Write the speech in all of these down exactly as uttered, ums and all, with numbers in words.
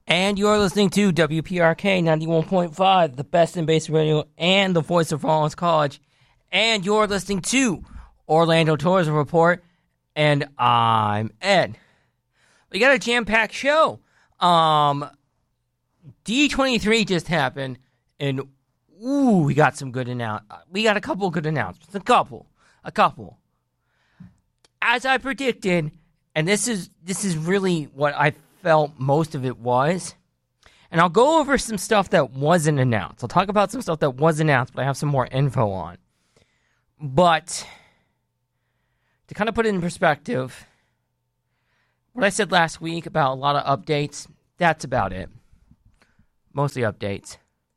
And you're listening to W P R K ninety-one point five, the best in basic radio and the voice of Rollins College. And you're listening to Orlando Tourism Report. And I'm Ed. We got a jam-packed show. Um, D twenty-three just happened, and ooh, we got some good announce. We got a couple good announcements. A couple. A couple. As I predicted, and this is this is really what I felt most of it was. And I'll go over some stuff that wasn't announced. I'll talk about some stuff that was announced, but I have some more info on. But to kind of put it in perspective, what I said last week about a lot of updates, that's about it. Mostly updates.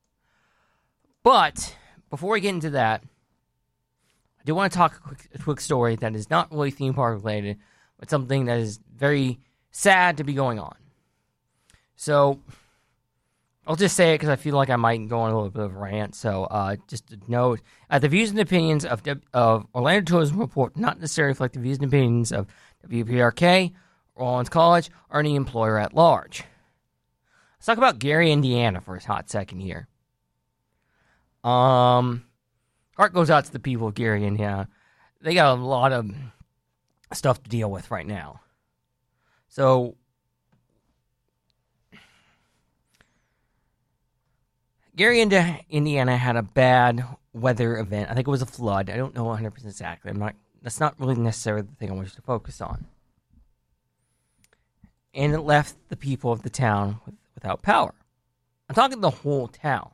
But before we get into that, I do want to talk a quick, a quick story that is not really theme park related, but something that is very sad to be going on. So, I'll just say it because I feel like I might go on a little bit of a rant. So, uh, just to note, uh, the views and opinions of of Orlando Tourism Report not necessarily reflect the views and opinions of W P R K, Rollins College, or any employer at large. Let's talk about Gary, Indiana for a hot second here. Um, heart goes out to the people of Gary, Indiana. They got a lot of stuff to deal with right now. So, Gary, Indiana had a bad weather event. I think it was a flood. I don't know one hundred percent exactly. I'm not. That's not really necessarily the thing I want you to focus on. And it left the people of the town with, without power. I'm talking the whole town.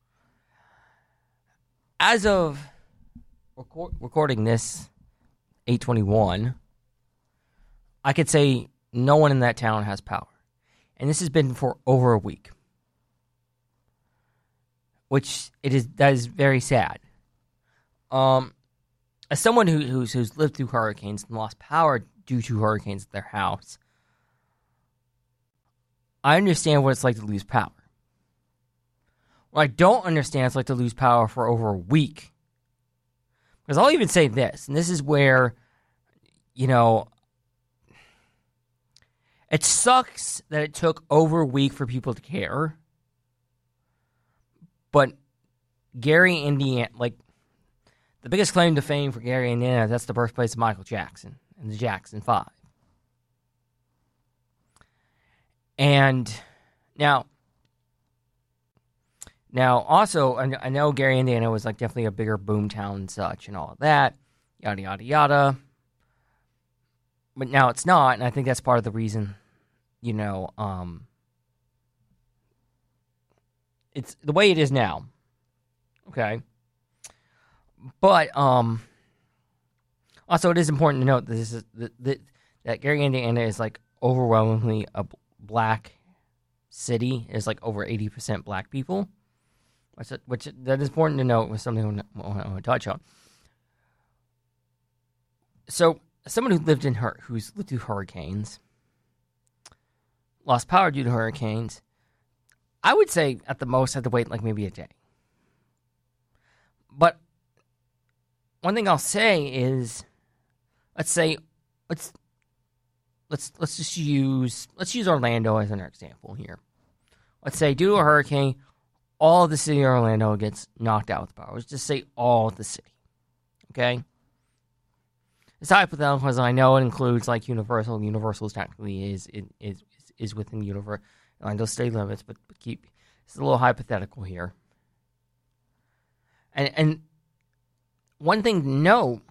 As of record, recording this, eight twenty-one, I could say no one in that town has power. And this has been for over a week. Which it is that is very sad. Um, as someone who, who's who's lived through hurricanes and lost power due to hurricanes at their house, I understand what it's like to lose power. What I don't understand is like to lose power for over a week. Because I'll even say this, and this is where, you know, it sucks that it took over a week for people to care. But Gary, Indiana, like, the biggest claim to fame for Gary, Indiana, that's the birthplace of Michael Jackson and the Jackson Five. And now, now also, I know Gary, Indiana was like definitely a bigger boom town and such and all of that, yada, yada, yada. But now it's not, and I think that's part of the reason, you know, um, it's the way it is now. Okay. But, um, also it is important to note that this is, that, that, that Gary, Indiana is like overwhelmingly a black city. It's like over eighty percent black people. Which, which that is important to note with something I want to touch on. So, someone who lived in her, who's lived through hurricanes, lost power due to hurricanes, I would say at the most had to wait like maybe a day. But one thing I'll say is, let's say, let's let's let's just use let's use Orlando as an example here. Let's say due to a hurricane, all of the city of Orlando gets knocked out with power. Let's just say all of the city. Okay? It's hypothetical because I know it includes like Universal. Universal technically is is is within Universal Orlando state limits, but, but keep it's a little hypothetical here. And and one thing to note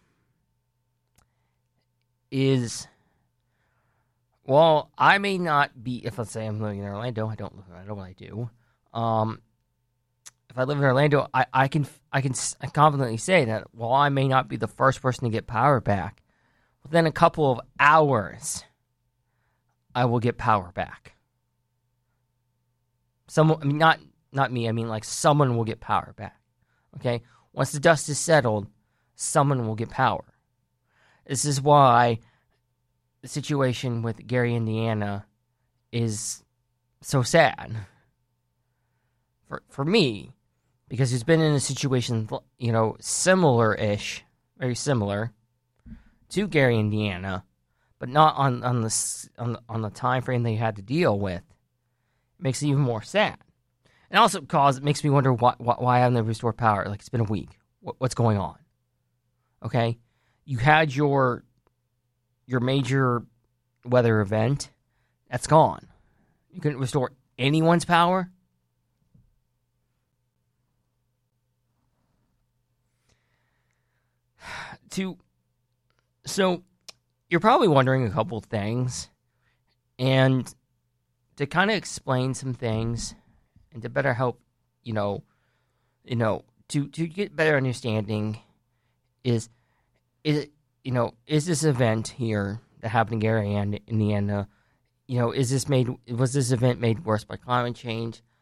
is, well, I may not be, if let's say I'm living in Orlando, I don't live in Orlando, but I do. Um, if I live in Orlando, I, I can I can confidently say that while I may not be the first person to get power back, within a couple of hours, I will get power back. Someone, I mean, not not me. I mean, like someone will get power back. Okay, once the dust is settled, someone will get power. This is why the situation with Gary, Indiana, is so sad for for me, because he's been in a situation, you know, similar-ish, very similar to Gary, Indiana, but not on on the on the, on the time frame they had to deal with makes it even more sad. And also cause it makes me wonder why why, why haven't they restored power? Like, it's been a week. What, what's going on? Okay, you had your your major weather event. That's gone. You couldn't restore anyone's power. To so you're probably wondering a couple things, and to kind of explain some things, and to better help, you know, you know, to, to get better understanding, is is you know is this event here that happened in Gary and Indiana, you know, is this made was this event made worse by climate change?